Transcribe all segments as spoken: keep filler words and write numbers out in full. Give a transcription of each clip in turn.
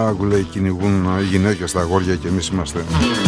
Άκου λέει κυνηγούν οι γυναίκες τα αγόρια και εμείς είμαστε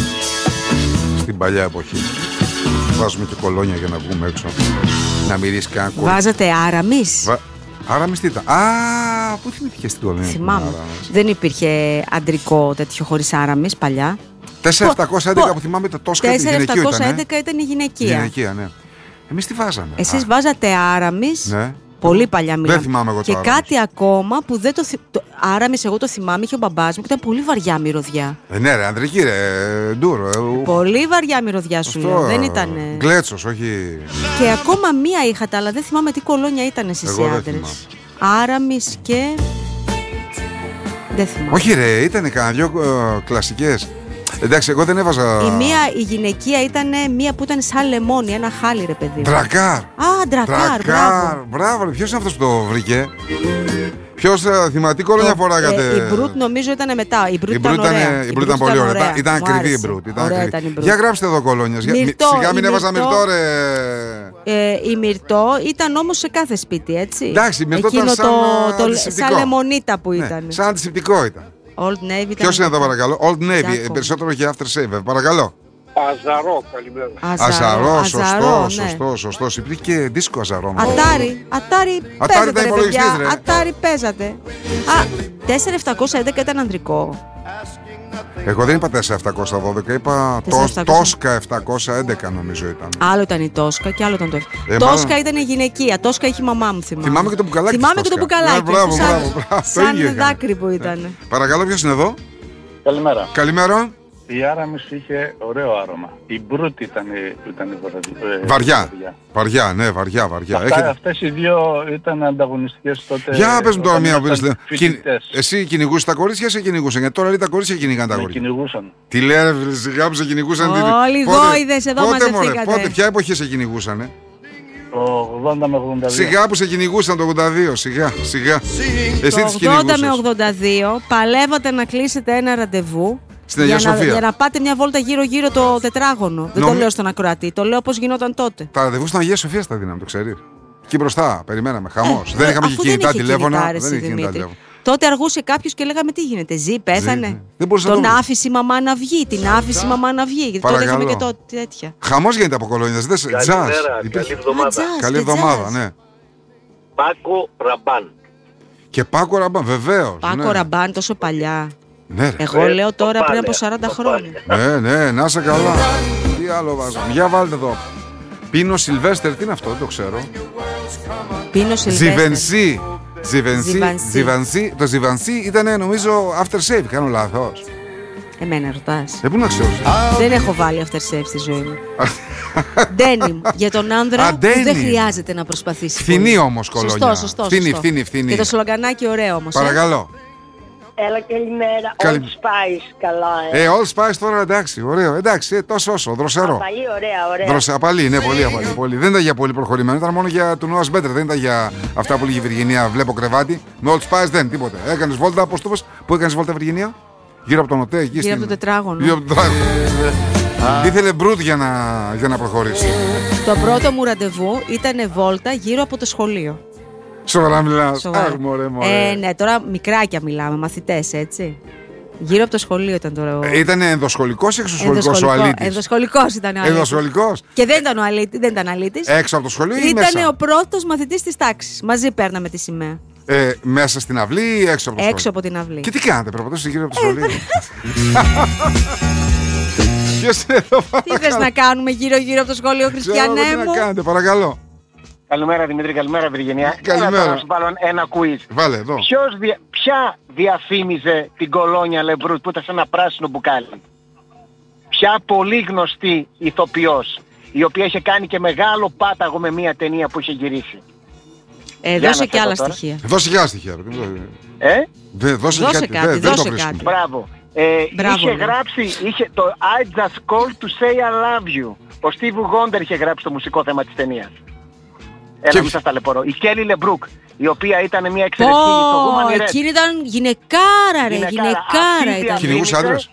στην παλιά εποχή. Βάζουμε και κολόνια για να βγούμε έξω. Να μυρίσει κανένα κόλ. Βάζατε άραμις. Βα... Άραμις τι ήταν? Α, πού θυμήθηκες την κολόνια? Θυμάμαι. Δεν υπήρχε αντρικό τέτοιο χωρίς άραμις παλιά. τέσσερα επτακόσια έντεκα που θυμάμαι το Τόσκα ήταν. τέσσερα επτακόσια έντεκα ήταν η γυναικεία. Γυναικεία, ναι. Εμείς τι βάζαμε? Εσείς Α. βάζατε άραμις. Ναι. Πολύ παλιά μιλάμε. Δεν θυμάμαι εγώ το Και άραμις. κάτι ακόμα που δεν το θυμάμαι. Άραμις, εγώ το θυμάμαι, είχε ο μπαμπάς μου που ήταν πολύ βαριά μυρωδιά. Ε, ναι, ρε, ανδρική, ρε, ντούρο. Ε, πολύ βαριά μυρωδιά σου αυτό, λέω. Δεν ήταν. Γκλέτσος, όχι. Και ακόμα μία είχατε, αλλά δεν θυμάμαι τι κολόνια ήταν εσείς οι άντρες. Άραμις και. Δεν θυμάμαι. Όχι, ρε, ήταν κανένα δυο ε, κλασικές. Εντάξει, εγώ δεν έβαζα. Η μία, η γυναικεία ήταν μία που ήταν σαν λεμόνι, ένα χάλι, ρε παιδί. Ντρακάρ. Α, ντρακάρ, μπράβο. Μπράβο, ποιος είναι αυτός που το βρήκε? Ποιος ε, θυματή κολόνια Το- φοράγατε? ε, η Μπρουτ νομίζω ήταν μετά. Η Μπρουτ Η ήταν Μπρουτ ήταν, ωραία. η Μπρουτ ήταν πολύ ωραία. Ήταν Μου ακριβή η άρεσε. Μπρουτ. Ήταν Ωραία ακριβή. ήταν η Μπρουτ. Για γράψτε εδώ κολόνιες. Μυρτό, Σιγά η μην έβαζα Μυρτό. μυρτό, ρε. Ε, η Μυρτό ήταν όμως σε κάθε σπίτι, έτσι. Εντάξει, η Μυρτό Εκείνο ήταν σαν, το, το, αντισηπτικό. σαν λεμονίτα που Ναι, ήταν. σαν αντισηπτικό ήταν. Old Navy ήταν. Ποιος είναι εδώ, παρακαλώ? Old Navy, Τζάκο. ε, περισσότερο και after shave. Παρακαλώ. Αζαρό, καλημέρα. Αζαρό, σωστό, Αζαρό, ναι. σωστό, σωστό. Υπήρχε και δίσκο Αζαρό. μάλλον. Ατάρι, ατάρι Ατάρι παίζατε, ήταν ρε υπολογιστής, παιδιά. ρε. Ατάρι παίζατε. Α, τέσσερα επτακόσια έντεκα ήταν ανδρικό. Εγώ δεν είπα τέσσερα επτακόσια δώδεκα, είπα τέσσερα επτακόσια. Τόσκα επτακόσια έντεκα νομίζω ήταν. Άλλο ήταν η Τόσκα και άλλο ήταν το. Ε, Τόσκα μάλλον- ήταν η γυναικεία. Τόσκα είχε η μαμά μου, θυμάμαι. Θυμάμαι και το μπουκαλάκι. Θυμάμαι της και το Τόσκα. μπουκαλάκι. Ναι, μπράβο, σαν μπράβο, μπράβο. Το σαν ίδιο είχαμε. δάκρυ που ήταν. Παρακαλώ, ποιος είναι εδώ? Καλημέρα. Καλημέρα. Η Άραμις είχε ωραίο άρωμα. Η Μπρουτ ήταν, ήταν η βαραδιά. Βαριά. Βαριά, ναι, βαριά, βαριά. Αυτά, Έχετε- Αυτές οι δύο ήταν ανταγωνιστικές τότε. Για πες μου τώρα όταν μία που ήμασταν είναι. φοιτητές. Εσύ κυνηγούσες τα κορίτσια ή σε κινηγούσαν? Γιατί τώρα λέει τα κορίτσια κυνηγάνε τα Με κορίτσια. κυνηγούσαν. Τι λέει, ρε φίλε, σιγά που σε κυνηγούσαν. τι- Όλοι πότε- γόηδες εδώ πότε, μωρέ, μαζευτήκατε. Πότε, ποια εποχή σε κυνηγούσανε? Το ογδόντα με ογδόντα δύο. Σιγά που σε κυνηγούσαν το ογδόντα δύο, σιγά, σιγά. Εσύ Το τις ογδόντα με κυνηγούσες. ογδόντα δύο παλεύατε να κλείσετε ένα ραντεβού. Στην Αγία για, να, Σοφία. για να πάτε μια βόλτα γύρω-γύρω το τετράγωνο. Δεν Νομι- το λέω στον ακροατή, το λέω πώς γινόταν τότε. Τα ραντεβού στην Αγία Σοφία στα δίναμε, το ξέρεις. Εκεί μπροστά, περιμέναμε, χαμός. Ε, δεν είχαμε και αφού κινητά δεν είχε τηλέφωνα. κινητά, ρε, Δεν εσύ, είχε κινητά Δημήτρη. τηλέφωνα. Τότε αργούσε κάποιο και λέγαμε τι γίνεται. Ζει, πέθανε. ναι. Δεν μπορούσε να Τον το βρει. άφησε η μαμά να βγει. Την άφησε η μαμά να βγει. Γιατί τότε Παρακαλώ. είχαμε και τότε τέτοια. Χαμός γίνεται από κολόνιες. Δεν σε- Τζαζ. Καλημέρα, Υπήρχε- καλή εβδομάδα. τζαζ. Καλή και εβδομάδα, τζαζ. ναι. Πάκο Ραμπάν. Και Πάκο Ραμπάν, βεβαίως. Πάκο ναι. Ραμπάν τόσο παλιά. Ναι, ρε. Εγώ Ε, λέω το τώρα πριν πάλε, από σαράντα το χρόνια. Ναι, ναι, να είσαι καλά. Τι άλλο βάζαμε. Για βάλτε εδώ. Πίνο Σιλβέστερ, τι είναι αυτό, δεν το ξέρω. Πίνο Σιλβέστερ. Ζιβενσί. Ζιβενσί. Ζιβανσί. Ζιβανσί. Το Ζιβανσί ήταν νομίζω after shave, κάνω λάθος. Εμένα ρωτάς. Δεν πού να ξέρω. Δεν έχω βάλει after shave στη ζωή μου. Denim για τον άνδρα Α, που δεν denim. χρειάζεται να προσπαθήσει. Φθηνή πολύ. όμως κολόνια. Σωστό, σωστό. Φθηνή, σωστό. φθηνή, φθηνή. Και το σλογγανάκι ωραίο όμως. ε. Παρακαλώ. Έλα, καλημέρα. Καλη- Old Spice, καλά, ε. Ε, All Spice τώρα εντάξει, ωραίο. Εντάξει, ε, τόσο όσο, δροσερό. Απαλή, ωραία, ωραία. Δροσε, απαλή, ναι, πολύ απαλή. Πολύ. Δεν ήταν για πολύ προχωρημένο, ήταν μόνο για του Noah's Better. Δεν ήταν για αυτά που λέγει η Βυργινία. Βλέπω κρεβάτι. Με Old Spice δεν, τίποτε. Έκανε βόλτα, πώ το πες, πού έκανε βόλτα, Βυργινία? Γύρω από τον ΟΤΕ, εκεί. Γύρω στην- από το τετράγωνο. Γύρω από το τετράγωνο. Ήθελε μπρουτ για να, για να προχωρήσει. Το πρώτο μου ραντεβού ήταν βόλτα γύρω από το σχολείο. Σοβαρά μιλά. Σοβαρά. Αχ, μωρέ, μωρέ. Ε, ναι, τώρα μικράκια μιλάμε, μαθητές, έτσι. Γύρω από το σχολείο ήταν τώρα. ο- Ε, ήταν ενδοσχολικό ή εξωσχολικό ο ενδοσχολικό- αλήτης? ενδοσχολικός ήταν ο αλήτης. Ενδοσχολικός. Και δεν ήταν ο αλήτης, δεν ήταν αλήτης. Έξω από το σχολείο ή Ήταν μέσα? ο πρώτος μαθητής της τάξης. Μαζί παίρναμε τη σημαία. Ε, μέσα στην αυλή ή έξω από το Έξω σχολείο? από την αυλή. Και τι κάνατε, περπατούσατε γύρω από το σχολείο? Ποιος είναι εδώ, Τι θες παρακαλώ? να κάνουμε γύρω-γύρω από το σχολείο, Ξέρω Χριστιανέ τι να μου? κάνετε, παρακαλώ. Καλημέρα Δημήτρη, καλημέρα Βυργινία. Καλημέρα. Έλα τώρα να σου βάλω ένα quiz. Βάλε εδώ. Ποιος δια... Ποια διαφήμιζε την κολόνια Λεμπρούτ που ήταν σε ένα πράσινο μπουκάλι? Ποια πολύ γνωστή ηθοποιός, η οποία είχε κάνει και μεγάλο πάταγο με μια ταινία που είχε γυρίσει? Ε, Για δώσε να και σε άλλα πω τώρα. στοιχεία. Δώσε και άλλα στοιχεία. ρε, τι μου- Ε? Δε- Δώσε Δώσε κάτι, κάτι, δε- δεν το δώσε βρίσκουμε. κάτι. Μπράβο. Ε, Μπράβο, είχε ναι. γράψει, είχε το I just called to say I love you. Ο Steve Wonder είχε γράψει το μουσικό θέμα της ταινίας. Έλα, Και- μην σας ταλαιπωρώ. Η Kelly LeBrook, η οποία ήταν μια εξαιρετική Πω, στο Woman in Red. εκείνη ήταν γυναικάρα ρε, Γυναικάρα. γυναικάρα Αυτή ήταν. Κυνηγούσε άντρες.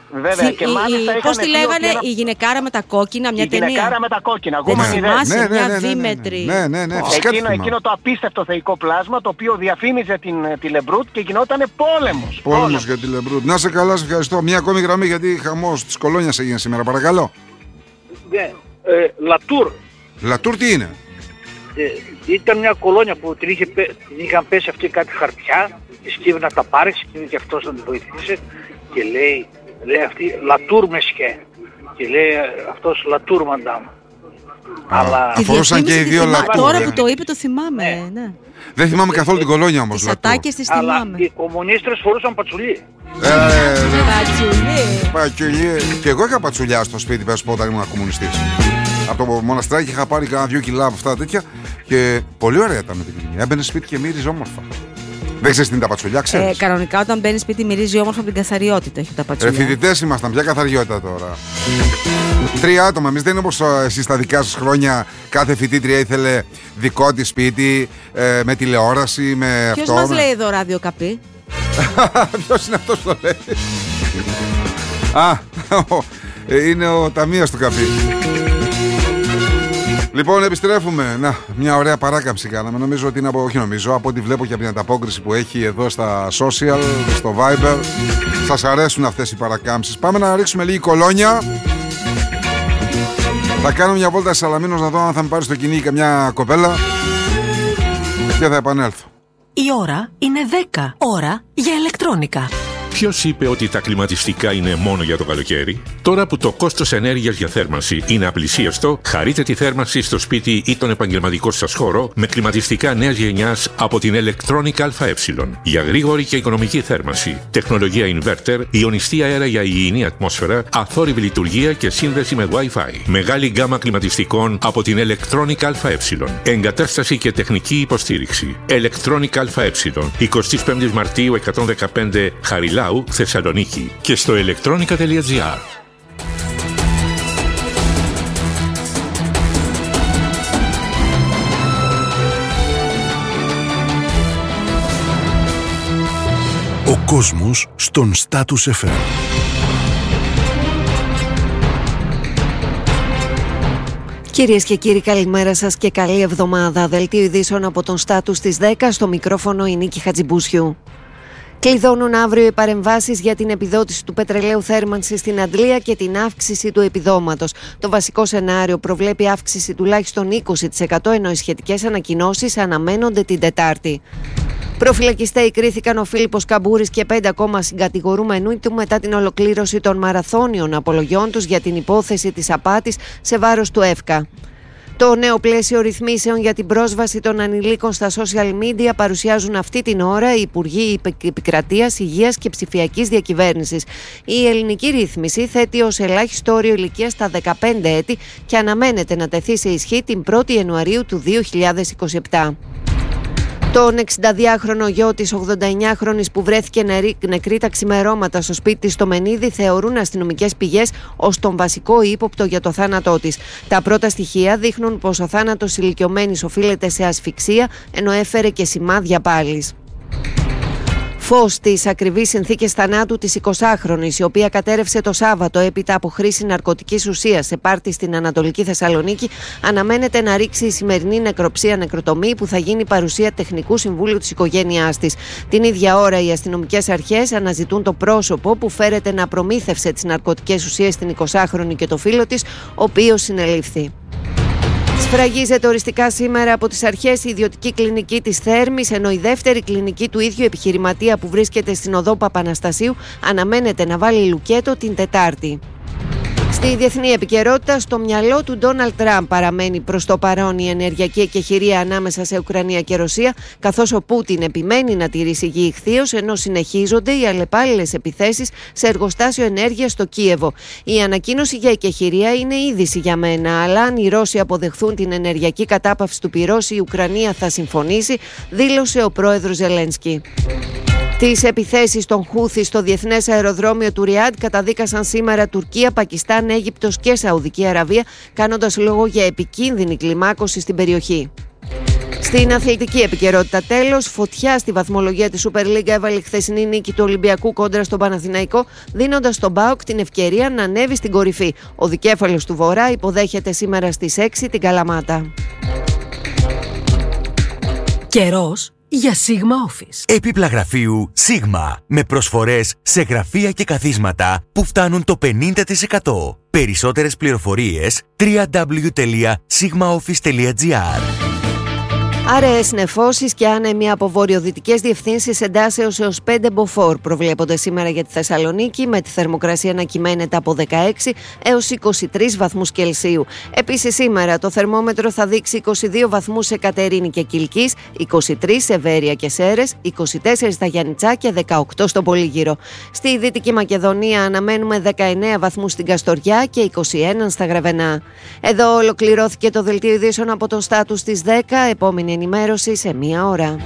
Βέβαια. Και μάλιστα πώς τη λέγανε, ένα... η γυναικάρα με τα κόκκινα, μια η ταινία. Η γυναικάρα με τα κόκκινα. Δεν θυμάσαι, ναι, ναι, μια ναι, ναι, δίμετρη. Ναι, ναι, ναι, φυσικά. Εκείνο, εκείνο το απίστευτο θεϊκό πλάσμα το οποίο διαφήμιζε την, τη Λεμπρούτ και γινόταν πόλεμος. Πόλεμος για τη Λεμπρούτ. Να σε καλά, σε ευχαριστώ. Μια ακόμη γραμμή γιατί χαμός της Κολόνιας έγινε σήμερα, παρακαλώ. Ναι, ε, Λατούρ. Λατούρ τι είναι? Ε, ήταν μια κολόνια που την, είχε, την είχαν πέσει αυτή κάτι χαρτιά και σκύβει να τα πάρει και είναι και αυτός να την βοηθήσει και λέει, λέει αυτή Λατούρ μεσκέ και λέει αυτός Λατούρ μαντάμ. Αλλά αφορούσαν και οι δύο Λατούρ. Τώρα που το είπε το θυμάμαι, ναι. ναι. Δεν θυμάμαι καθόλου την κολόνια όμως. Τις ατάκες τις θυμάμαι. Αλλά οι κομμουνίστρες φορούσαν πατσουλί. Πατσουλί. Πατσουλί. Και εγώ είχα πατσουλιά στο σπίτι, πες πω, όταν ήμουν κομμουνιστής. Από το μοναστράκι είχα πάρει κάνα δυο κιλά από αυτά τέτοια και πολύ ωραία ήταν με την κοινωνία. Έμπαινε σπίτι και μύριζε όμορφα. Δεν ξέρεις τι είναι τα πατσουλιά, ξέρεις? Ε, κανονικά όταν μπαίνει σπίτι μυρίζει όμορφα από την καθαριότητα. Έχει τα πατσουλιά. Ε, φοιτητές ήμασταν, ποια καθαριότητα τώρα? Τρία άτομα. Εμείς δεν είναι όπως εσείς στα δικά σας χρόνια. Κάθε φοιτήτρια ήθελε δικό της σπίτι, ε, με τηλεόραση, με Ποιος αυτό. μας με... λέει εδώ ράδιο καπί? Ποιος είναι αυτός που το λέει? Α, είναι ο ταμείας του καπί. Λοιπόν, επιστρέφουμε. Να, μια ωραία παράκαμψη κάναμε. Νομίζω ότι είναι από, όχι νομίζω, από ό,τι βλέπω και από την ανταπόκριση που έχει εδώ στα social, στο Viber. Σας αρέσουν αυτές οι παρακάμψεις. Πάμε να ρίξουμε λίγη κολόνια. Θα κάνω μια βόλτα στη Σαλαμίνος να δω αν θα με πάρει στο κυνήγι καμιά κοπέλα. Και θα επανέλθω. Η ώρα είναι δέκα. Ώρα για ηλεκτρόνικα. Ποιος είπε ότι τα κλιματιστικά είναι μόνο για το καλοκαίρι? Τώρα που το κόστος ενέργειας για θέρμανση είναι απλησίαστο, χαρείτε τη θέρμανση στο σπίτι ή τον επαγγελματικό σας χώρο με κλιματιστικά νέας γενιάς από την Electronic ΑΕ. Για γρήγορη και οικονομική θέρμανση, τεχνολογία inverter, ιονιστή αέρα για υγιεινή ατμόσφαιρα, αθόρυβη λειτουργία και σύνδεση με Wi-Fi. Μεγάλη γκάμα κλιματιστικών από την Electronic ΑΕ. Εγκατάσταση και τεχνική υποστήριξη. Electronic ΑΕ. εικοστή πέμπτη Μαρτίου εκατόν δεκαπέντε Χαριλάου, Θεσσαλονίκη και στο electronica τελεία gr. Ο κόσμος στον Status εφ εμ. Κυρίες και κύριοι, καλημέρα σας και καλή εβδομάδα. Δελτίο ειδήσεων από τον Status στις δέκα, στο μικρόφωνο η Νίκη Χατζιμπούσιου. Κλειδώνουν αύριο οι παρεμβάσεις για την επιδότηση του πετρελαίου θέρμανσης στην Αντλία και την αύξηση του επιδόματος. Το βασικό σενάριο προβλέπει αύξηση τουλάχιστον είκοσι τοις εκατό, ενώ οι σχετικές ανακοινώσεις αναμένονται την Τετάρτη. Προφυλακιστέοι κρίθηκαν ο Φίλιππος Καμπούρης και πέντε ακόμα συγκατηγορούμενοι του μετά την ολοκλήρωση των μαραθώνιων απολογιών τους για την υπόθεση της απάτης σε βάρος του ΕΦΚΑ. Το νέο πλαίσιο ρυθμίσεων για την πρόσβαση των ανηλίκων στα social media παρουσιάζουν αυτή την ώρα οι Υπουργοί Επικρατείας, Υγείας και Ψηφιακής Διακυβέρνησης. Η ελληνική ρύθμιση θέτει ως ελάχιστο όριο ηλικίας τα δεκαπέντε έτη και αναμένεται να τεθεί σε ισχύ την πρώτη Ιανουαρίου του δύο χιλιάδες είκοσι επτά. Τον εξηνταδυάχρονο γιο της ογδονταεννιάχρονης που βρέθηκε νεκρή τα ξημερώματα στο σπίτι της στο Μενίδη θεωρούν αστυνομικές πηγές ως τον βασικό ύποπτο για το θάνατό της. Τα πρώτα στοιχεία δείχνουν πως ο θάνατος ηλικιωμένης οφείλεται σε ασφυξία, ενώ έφερε και σημάδια πάλης. Φως στις ακριβείς συνθήκες θανάτου της εικοσάχρονης, η οποία κατέρευσε το Σάββατο έπειτα από χρήση ναρκωτικής ουσίας σε πάρτι στην Ανατολική Θεσσαλονίκη, αναμένεται να ρίξει η σημερινή νεκροψία νεκροτομή που θα γίνει παρουσία τεχνικού συμβούλου της οικογένειάς της. Την ίδια ώρα οι αστυνομικές αρχές αναζητούν το πρόσωπο που φέρεται να προμήθευσε τις ναρκωτικές ουσίες στην εικοσάχρονη και το φίλο της, ο οποίος συνελήφθη. Σφραγίζεται οριστικά σήμερα από τις αρχές η ιδιωτική κλινική της Θέρμης, ενώ η δεύτερη κλινική του ίδιου επιχειρηματία που βρίσκεται στην οδό Παπαναστασίου αναμένεται να βάλει λουκέτο την Τετάρτη. Στη διεθνή επικαιρότητα, στο μυαλό του Ντόναλντ Τραμπ παραμένει προς το παρόν η ενεργειακή εκεχηρία ανάμεσα σε Ουκρανία και Ρωσία, καθώς ο Πούτιν επιμένει να τηρήσει γη ιχθύως, ενώ συνεχίζονται οι αλλεπάλληλες επιθέσεις σε εργοστάσιο ενέργειας στο Κίεβο. Η ανακοίνωση για εκεχηρία είναι είδηση για μένα, αλλά αν οι Ρώσοι αποδεχθούν την ενεργειακή κατάπαυση του πυρός, η Ουκρανία θα συμφωνήσει, δήλωσε ο πρόεδρος Ζελένσκι. Τις επιθέσεις των Χούθι στο διεθνές αεροδρόμιο του Ριάντ καταδίκασαν σήμερα Τουρκία, Πακιστάν, Αίγυπτος και Σαουδική Αραβία, κάνοντας λόγο για επικίνδυνη κλιμάκωση στην περιοχή. Στην αθλητική επικαιρότητα τέλος, φωτιά στη βαθμολογία της Super League έβαλε η χθεσινή νίκη του Ολυμπιακού κόντρα στον Παναθηναϊκό, δίνοντας στον ΠΑΟΚ την ευκαιρία να ανέβει στην κορυφή. Ο δικέφαλος του Βορρά υποδέχεται σήμερα στις έξι την Καλαμάτα. Καιρός για Sigma Office. Επίπλα γραφείου Sigma με προσφορές σε γραφεία και καθίσματα που φτάνουν το πενήντα τοις εκατό. Περισσότερες πληροφορίες double-u double-u double-u τελεία sigma office τελεία gr. Άραιες νεφώσεις και άνεμοι από βορειοδυτικές διευθύνσεις εντάσεως έως πέντε μποφόρ προβλέπονται σήμερα για τη Θεσσαλονίκη, με τη θερμοκρασία να κυμαίνεται από δεκαέξι έως είκοσι τρεις βαθμούς Κελσίου. Επίσης σήμερα το θερμόμετρο θα δείξει είκοσι δύο βαθμούς σε Κατερίνη και Κιλκής, είκοσι τρεις σε Βέρεια και Σέρρες, είκοσι τέσσερα στα Γιαννιτσά και δεκαοκτώ στο Πολύγυρο. Στη Δυτική Μακεδονία αναμένουμε δεκαεννέα βαθμούς στην Καστοριά και είκοσι ένα στα Γρεβενά. Εδώ ολοκληρώθηκε το δελτίο ειδήσεων από τον Στάτους στις δέκα. Επόμενη ενημέρωση σε μία ώρα.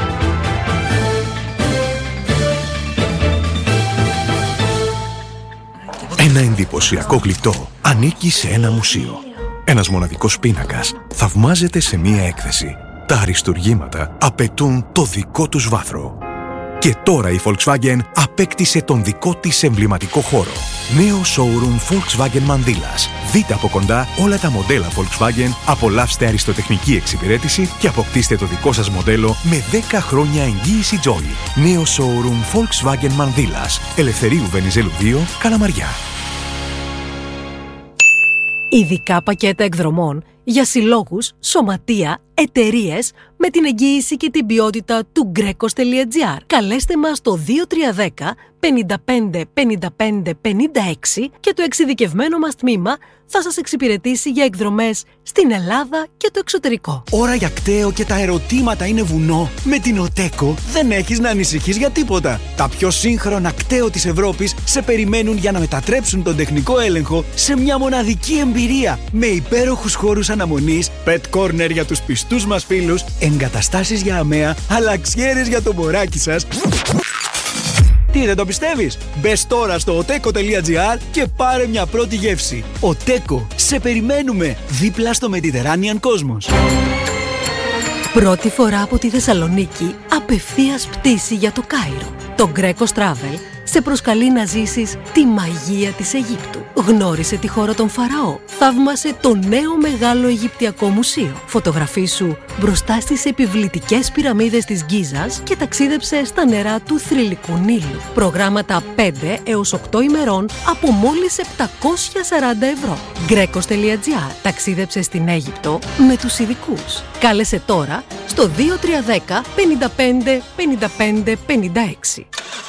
Ένα εντυπωσιακό γλυπτό ανήκει σε ένα μουσείο. Ένας μοναδικός πίνακας θαυμάζεται σε μία έκθεση. Τα αριστουργήματα απαιτούν το δικό τους βάθρο. Και τώρα η Volkswagen απέκτησε τον δικό της εμβληματικό χώρο. Νέο showroom Volkswagen Μανδύλας. Δείτε από κοντά όλα τα μοντέλα Volkswagen, απολαύστε αριστοτεχνική εξυπηρέτηση και αποκτήστε το δικό σας μοντέλο με δέκα χρόνια εγγύηση Joy. Νέο showroom Volkswagen Μανδύλας. Ελευθερίου Βενιζέλου δύο, Καλαμαριά. Ειδικά πακέτα εκδρομών για συλλόγους, σωματεία, εταιρείες με την εγγύηση και την ποιότητα του γκρέκος τελεία τζι άρ. Καλέστε μας στο δύο τρία ένα μηδέν πέντε πέντε πέντε πέντε πέντε έξι και το εξειδικευμένο μας τμήμα θα σας εξυπηρετήσει για εκδρομές στην Ελλάδα και το εξωτερικό. Ώρα για κταίο και τα ερωτήματα είναι βουνό. Με την Οτέκο δεν έχεις να ανησυχείς για τίποτα. Τα πιο σύγχρονα κταίο της Ευρώπης σε περιμένουν για να μετατρέψουν τον τεχνικό έλεγχο σε μια μοναδική εμπειρία. Με υπέροχους χώρους αναμονής, pet corner για τους πιστούς μας φίλους, εγκαταστάσεις για αμαία, αλλαξιέρες για το μωράκι σας. Τι, δεν το πιστεύεις? Μπες τώρα στο οτέκο τελεία τζι άρ και πάρε μια πρώτη γεύση. Οτέκο, σε περιμένουμε δίπλα στο Mediterranean Cosmos. Πρώτη φορά από τη Θεσσαλονίκη, απευθείας πτήση για το Κάιρο. Το Greco Travel σε προσκαλεί να ζήσεις τη μαγεία της Αιγύπτου. Γνώρισε τη χώρα των Φαραώ. Θαύμασε το νέο μεγάλο Αιγυπτιακό μουσείο. Φωτογραφίσου μπροστά στις επιβλητικές πυραμίδες της Γκίζας και ταξίδεψε στα νερά του θρυλικού Νείλου. Προγράμματα πέντε έως οκτώ ημερών από μόλις επτακόσια σαράντα ευρώ. γκρέκος τελεία τζι άρ. Ταξίδεψε στην Αίγυπτο με τους ειδικούς. Κάλεσε τώρα στο δύο τρία ένα μηδέν πέντε πέντε πέντε πέντε πέντε έξι.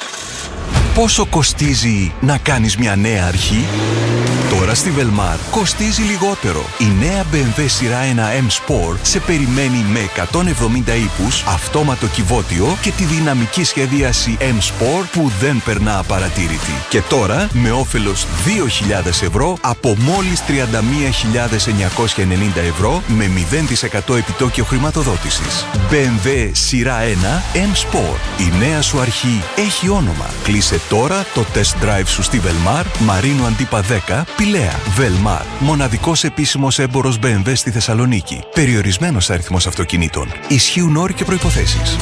Πόσο κοστίζει να κάνεις μια νέα αρχή? Τώρα στη Velmar κοστίζει λιγότερο. Η νέα μπι εμ ντάμπλιου σειρά ένα M Sport σε περιμένει με εκατόν εβδομήντα ύπους, αυτόματο κυβότιο και τη δυναμική σχεδίαση M Sport που δεν περνά απαρατήρητη. Και τώρα με όφελος δύο χιλιάδες ευρώ από μόλις τριάντα μία χιλιάδες εννιακόσια ενενήντα ευρώ με μηδέν τοις εκατό επιτόκιο χρηματοδότησης. μπι εμ ντάμπλιου σειρά ένα M Sport. Η νέα σου αρχή έχει όνομα. Κλείσε τώρα το test drive σου στη Velmar, Μαρίνου Αντίπα δέκα, Πηλαία. Velmar, μοναδικός επίσημος έμπορος μπι εμ ντάμπλιου στη Θεσσαλονίκη. Περιορισμένος αριθμός αυτοκινήτων. Ισχύουν όροι και προϋποθέσεις.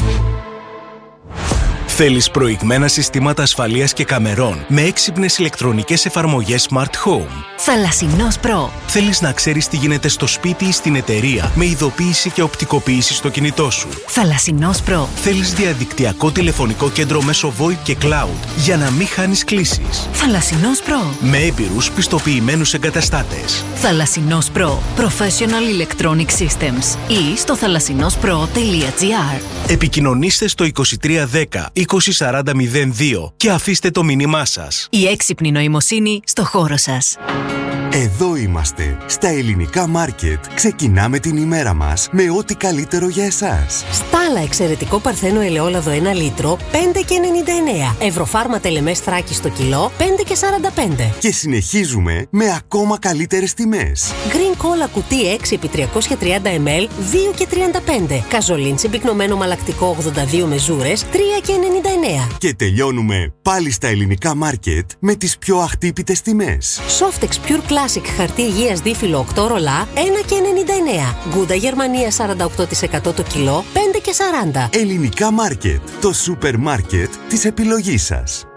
Θέλεις προηγμένα συστήματα ασφαλείας και καμερών με έξυπνες ηλεκτρονικές εφαρμογές Smart Home? Θαλασσινός Προ. Θέλεις να ξέρεις τι γίνεται στο σπίτι ή στην εταιρεία με ειδοποίηση και οπτικοποίηση στο κινητό σου? Θαλασσινός Προ. Θέλεις διαδικτυακό τηλεφωνικό κέντρο μέσω βόιπ και cloud για να μην χάνεις κλήσεις? Θαλασσινός Προ. Με έμπειρους πιστοποιημένους εγκαταστάτες. Θαλασσινός Προ. Professional Electronic Systems ή στο θαλασσινός προ τελεία τζι άρ. Επικοινωνήστε στο είκοσι τρία δέκα είκοσι σαράντα μηδέν δύο και αφήστε το μήνυμά σας. Η έξυπνη νοημοσύνη στο χώρο σας. Εδώ είμαστε, στα ελληνικά μάρκετ. Ξεκινάμε την ημέρα μας με ό,τι καλύτερο για εσάς. Στάλα εξαιρετικό παρθένο ελαιόλαδο ένα λίτρο, πέντε και ενενήντα εννέα. Ευρωφάρμα τελεμές Θράκη στο κιλό, πέντε και σαράντα πέντε. Και συνεχίζουμε με ακόμα καλύτερες τιμές. Green Cola κουτί έξι επί τριακόσια τριάντα μιλιλίτρα, δύο και τριάντα πέντε. Καζολίν συμπυκνωμένο μαλακτικό ογδόντα δύο μεζούρες, τρία και ενενήντα εννέα. Και τελειώνουμε πάλι στα ελληνικά μάρκετ με τις πιο αχτύπητες τιμές. Softex Pure Classic Classic χαρτί υγείας δίφυλλο οκτώ ρολά ένα και ενενήντα εννέα. Γκούντα Γερμανία σαράντα οκτώ τοις εκατό το κιλό πέντε και σαράντα. Ελληνικά Μάρκετ. Το σούπερ μάρκετ της επιλογής σας.